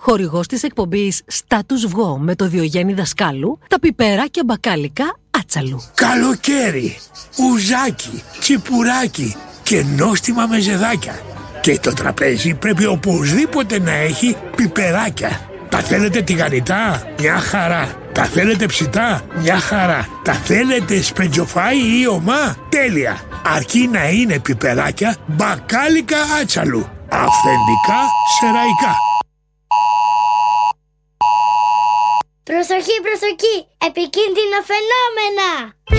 Χορηγός της εκπομπής Status Quo με το Διογέννη Δασκάλου, τα πιπεράκια μπακάλικα Άτσαλου. Καλοκαίρι, ουζάκι, τσιπουράκι και νόστιμα μεζεδάκια. Και το τραπέζι πρέπει οπωσδήποτε να έχει πιπεράκια. Τα θέλετε τηγανιτά? Μια χαρά. Τα θέλετε ψητά? Μια χαρά. Τα θέλετε σπρεντζοφάι ή ομά? Τέλεια. Αρκεί να είναι πιπεράκια μπακάλικα Άτσαλου. Αυθεντικά σεραϊκά. Προσοχή, προσοχή! Επικίνδυνα φαινόμενα!